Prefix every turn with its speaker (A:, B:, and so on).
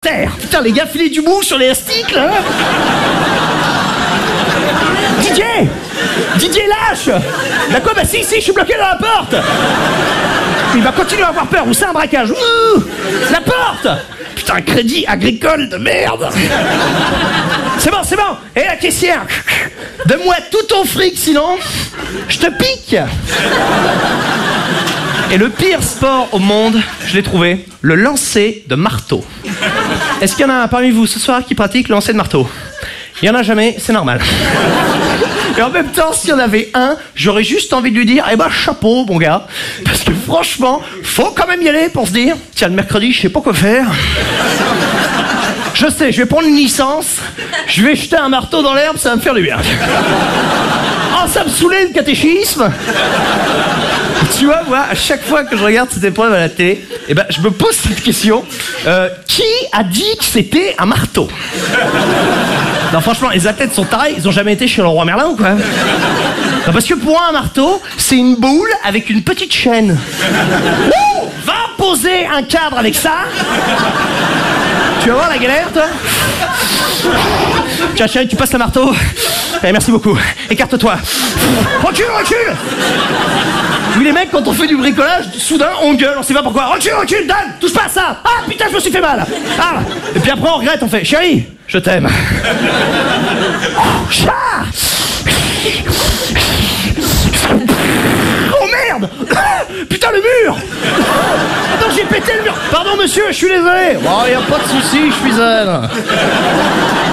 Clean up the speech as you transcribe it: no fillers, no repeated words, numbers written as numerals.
A: terre. Putain, les gars, filez du bout sur l'élastique, là. Didier, lâche. D'accord, bah si, je suis bloqué dans la porte. Il va continuer à avoir peur, ou c'est un braquage. La porte. Putain, crédit agricole de merde. C'est bon. Et la caissière, donne-moi tout ton fric, sinon je te pique. Et le pire sport au monde, je l'ai trouvé, le lancer de marteau. Est-ce qu'il y en a parmi vous ce soir qui pratique le lancer de marteau? Il y en a jamais, c'est normal. Et en même temps, s'il y en avait un, j'aurais juste envie de lui dire, eh ben chapeau, mon gars. Parce que franchement, faut quand même y aller pour se dire, tiens, le mercredi, je sais pas quoi faire. Je sais, je vais prendre une licence, je vais jeter un marteau dans l'herbe, ça va me faire du bien. Oh, ça me saoulait le catéchisme. Tu vois, moi, à chaque fois que je regarde cette épreuve à la télé, eh ben, je me pose cette question. Qui a dit que c'était un marteau? Non, franchement, les athlètes sont tarés, ils ont jamais été chez le roi Merlin ou quoi? Non, parce que pour un marteau, c'est une boule avec une petite chaîne. Ouh, va poser un cadre avec ça. Tu vas voir la galère, toi? Tiens, chérie, tu passes le marteau. Eh, merci beaucoup. Écarte-toi. Recule. Oui, les mecs, quand on fait du bricolage, soudain, on gueule, on sait pas pourquoi. Recule, Dan, touche pas à ça. Ah, putain, je me suis fait mal. Ah. Et puis après, on regrette, on fait, chérie, je t'aime. Chat. Oh merde. Putain, le mur. Attends, j'ai pété le mur. Pardon, monsieur, je suis désolé. Bon, y a pas de souci, je suis zen.